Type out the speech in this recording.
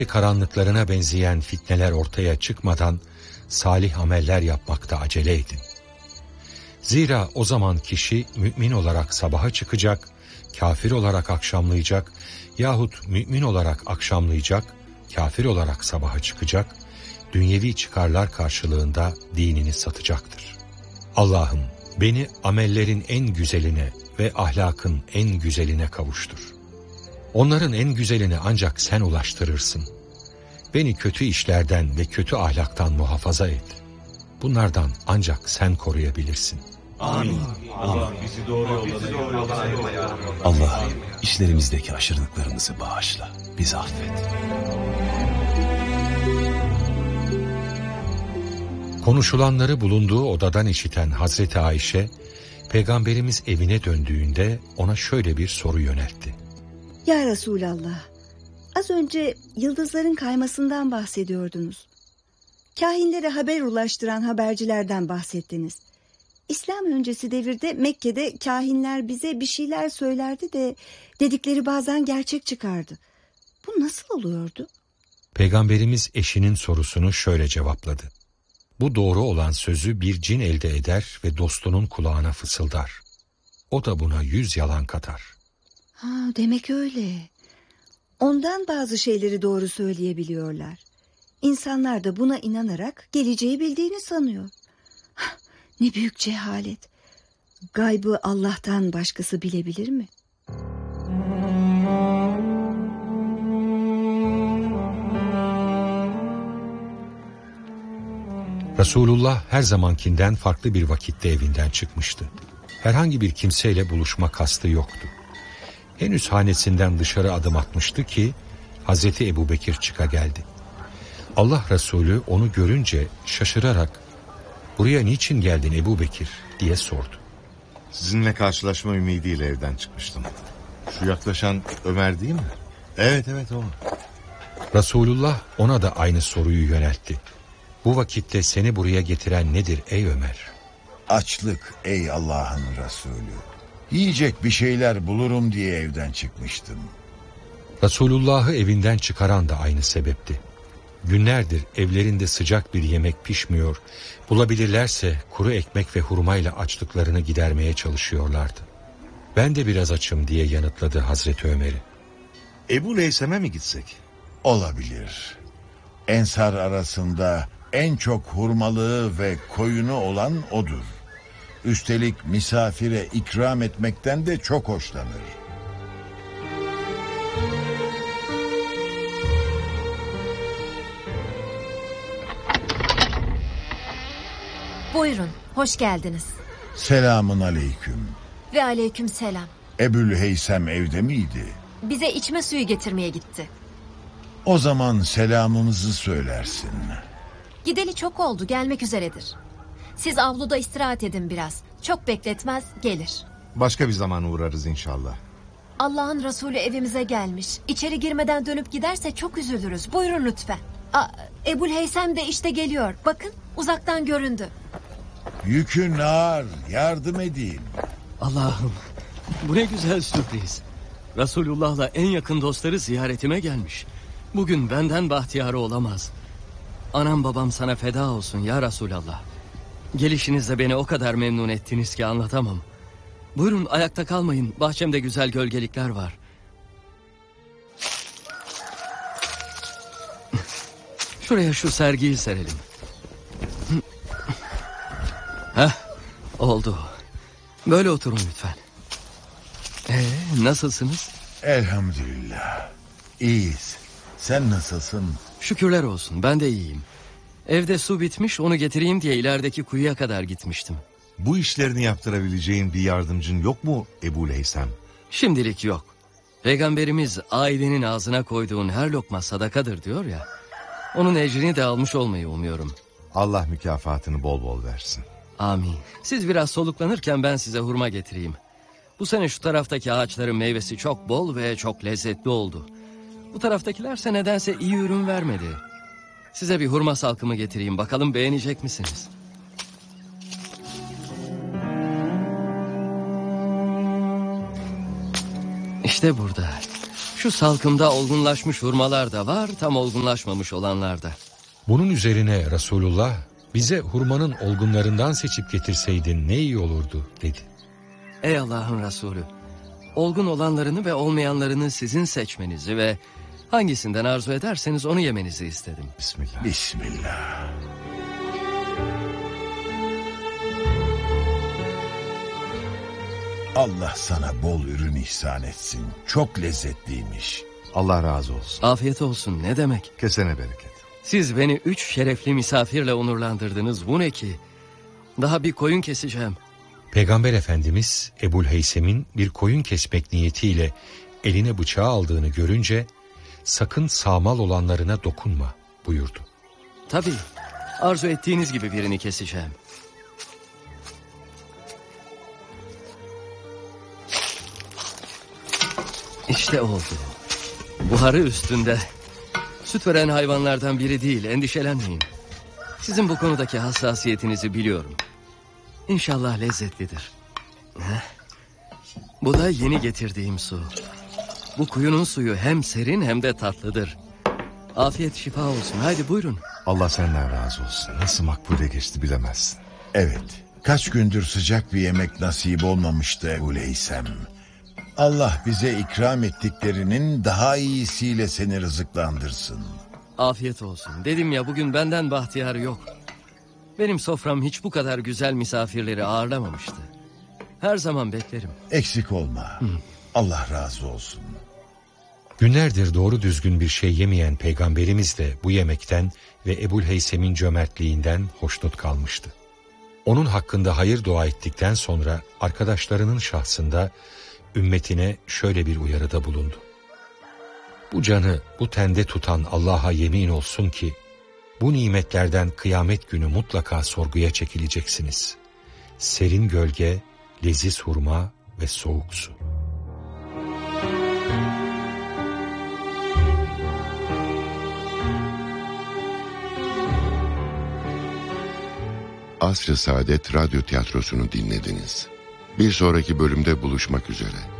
karanlıklarına benzeyen fitneler ortaya çıkmadan salih ameller yapmakta acele edin. Zira o zaman kişi mümin olarak sabaha çıkacak, kafir olarak akşamlayacak yahut mümin olarak akşamlayacak, kafir olarak sabaha çıkacak, dünyevi çıkarlar karşılığında dinini satacaktır. Allah'ım beni amellerin en güzeline ve ahlakın en güzeline kavuştur. Onların en güzelini ancak sen ulaştırırsın. Beni kötü işlerden ve kötü ahlaktan muhafaza et. Bunlardan ancak sen koruyabilirsin. Amin. Allah bizi doğru yolla. Allah'ım işlerimizdeki aşırılıklarımızı bağışla. Bizi affet. Konuşulanları bulunduğu odadan işiten Hazreti Ayşe, Peygamberimiz evine döndüğünde ona şöyle bir soru yöneltti. Ya Resulallah, az önce yıldızların kaymasından bahsediyordunuz. Kahinlere haber ulaştıran habercilerden bahsettiniz. İslam öncesi devirde Mekke'de kahinler bize bir şeyler söylerdi de dedikleri bazen gerçek çıkardı. Bu nasıl oluyordu? Peygamberimiz eşinin sorusunu şöyle cevapladı. Bu doğru olan sözü bir cin elde eder ve dostunun kulağına fısıldar. O da buna 100 yalan katar. Demek öyle. Ondan bazı şeyleri doğru söyleyebiliyorlar. İnsanlar da buna inanarak geleceği bildiğini sanıyor. Ne büyük cehalet. Gaybı Allah'tan başkası bilebilir mi? Resulullah her zamankinden farklı bir vakitte evinden çıkmıştı. Herhangi bir kimseyle buluşma kastı yoktu. Henüz hanesinden dışarı adım atmıştı ki Hazreti Ebubekir çıka geldi. Allah Resulü onu görünce şaşırarak "Buraya niçin geldin Ebubekir?" diye sordu. Sizinle karşılaşma ümidiyle evden çıkmıştım. Şu yaklaşan Ömer değil mi? Evet o. Resulullah ona da aynı soruyu yöneltti. Bu vakitte seni buraya getiren nedir ey Ömer? Açlık ey Allah'ın Resulü. Yiyecek bir şeyler bulurum diye evden çıkmıştım. Resulullah'ı evinden çıkaran da aynı sebepti. Günlerdir evlerinde sıcak bir yemek pişmiyor, bulabilirlerse kuru ekmek ve hurmayla açlıklarını gidermeye çalışıyorlardı. Ben de biraz açım diye yanıtladı Hazreti Ömer'i. Ebu Leysem'e mi gitsek? Olabilir. Ensar arasında en çok hurmalığı ve koyunu olan odur. Üstelik misafire ikram etmekten de çok hoşlanır. Buyurun, hoş geldiniz. Selamun aleyküm. Ve aleyküm selam. Ebu'l-Heysem evde miydi? Bize içme suyu getirmeye gitti. O zaman selamımızı söylersin. Gideli çok oldu, gelmek üzeredir. Siz avluda istirahat edin biraz. Çok bekletmez, gelir. Başka bir zaman uğrarız inşallah. Allah'ın Resulü evimize gelmiş. İçeri girmeden dönüp giderse çok üzülürüz. Buyurun lütfen. Ebu'l-Heysem de işte geliyor. Bakın, uzaktan göründü. Yükün ağır, yardım edeyim. Allah'ım bu ne güzel sürpriz. Resulullah'la en yakın dostları ziyaretime gelmiş. Bugün benden bahtiyarı olamaz. Anam babam sana feda olsun ya Resulallah. Gelişinizle beni o kadar memnun ettiniz ki anlatamam. Buyurun ayakta kalmayın. Bahçemde güzel gölgelikler var. Şuraya şu sergiyi serelim. Heh, oldu. Böyle oturun lütfen. Nasılsınız? Elhamdülillah. İyiyiz. Sen nasılsın? Şükürler olsun ben de iyiyim. Evde su bitmiş, onu getireyim diye ilerideki kuyuya kadar gitmiştim. Bu işlerini yaptırabileceğin bir yardımcın yok mu Ebu'l-Heysem? Şimdilik yok. Peygamberimiz ailenin ağzına koyduğun her lokma sadakadır diyor ya. Onun ecrini de almış olmayı umuyorum. Allah mükafatını bol bol versin. Amin. Siz biraz soluklanırken ben size hurma getireyim. Bu sene şu taraftaki ağaçların meyvesi çok bol ve çok lezzetli oldu. Bu taraftakilerse nedense iyi ürün vermedi. Size bir hurma salkımı getireyim. Bakalım beğenecek misiniz? İşte burada. Şu salkımda olgunlaşmış hurmalar da var, tam olgunlaşmamış olanlar da. Bunun üzerine Resulullah, bize hurmanın olgunlarından seçip getirseydin ne iyi olurdu dedi. Ey Allah'ın Resulü, olgun olanlarını ve olmayanlarını sizin seçmenizi ve hangisinden arzu ederseniz onu yemenizi istedim. Bismillah. Bismillah. Allah sana bol ürün ihsan etsin. Çok lezzetliymiş. Allah razı olsun. Afiyet olsun, ne demek? Kesene bereket. Siz beni 3 şerefli misafirle onurlandırdınız, bu ne ki? Daha bir koyun keseceğim. Peygamber Efendimiz Ebu'l-Heysem'in bir koyun kesmek niyetiyle eline bıçağı aldığını görünce sakın sağmal olanlarına dokunma buyurdu. Tabii, arzu ettiğiniz gibi birini keseceğim. İşte oldu. Buharı üstünde. Süt veren hayvanlardan biri değil, endişelenmeyin. Sizin bu konudaki hassasiyetinizi biliyorum. İnşallah lezzetlidir. Bu da yeni getirdiğim su. Bu kuyunun suyu hem serin hem de tatlıdır. Afiyet şifa olsun, haydi buyurun. Allah senden razı olsun. Nasıl makbule geçti bilemezsin. Evet, kaç gündür sıcak bir yemek nasip olmamıştı Ebu'l-Heysem. Allah bize ikram ettiklerinin daha iyisiyle seni rızıklandırsın. Afiyet olsun. Dedim ya, bugün benden bahtiyar yok. Benim sofram hiç bu kadar güzel misafirleri ağırlamamıştı. Her zaman beklerim. Eksik olma. Allah razı olsun. Günlerdir doğru düzgün bir şey yemeyen Peygamberimiz de bu yemekten ve Ebu'l-Heysem'in cömertliğinden hoşnut kalmıştı. Onun hakkında hayır dua ettikten sonra arkadaşlarının şahsında ümmetine şöyle bir uyarıda bulundu. Bu canı bu tende tutan Allah'a yemin olsun ki bu nimetlerden kıyamet günü mutlaka sorguya çekileceksiniz. Serin gölge, leziz hurma ve soğuk su. Asr-ı Saadet Radyo Tiyatrosu'nu dinlediniz. Bir sonraki bölümde buluşmak üzere.